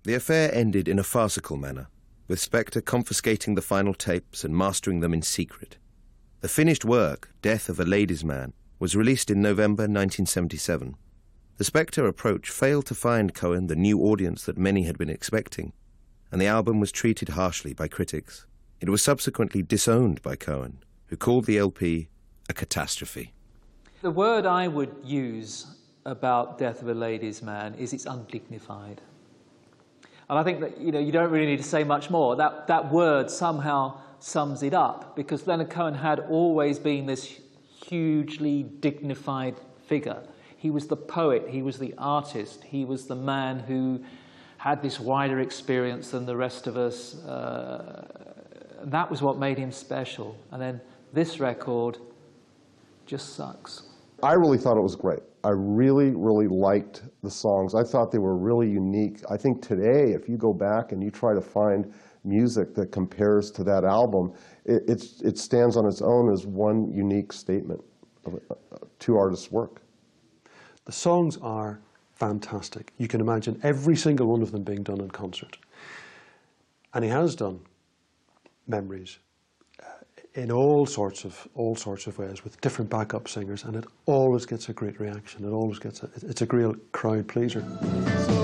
The affair ended in a farcical manner, with Spector confiscating the final tapes and mastering them in secret. The finished work, Death of a Ladies' Man, was released in November 1977. The Spector approach failed to find Cohen the new audience that many had been expecting, and the album was treated harshly by critics. It was subsequently disowned by Cohen, who called the LP a catastrophe. The word I would use about Death of a Ladies' Man is it's undignified. And I think that, you don't really need to say much more. That word somehow sums it up, because Leonard Cohen had always been this hugely dignified figure. He was the poet, he was the artist, he was the man who had this wider experience than the rest of us. That was what made him special. And then this record just sucks. I really thought it was great. I really, really liked the songs. I thought they were really unique. I think today, if you go back and you try to find music that compares to that album, it stands on its own as one unique statement of two artists' work. The songs are fantastic. You can imagine every single one of them being done in concert. And he has done Memories in all sorts of ways with different backup singers, and it always gets a great reaction. It's a real crowd pleaser.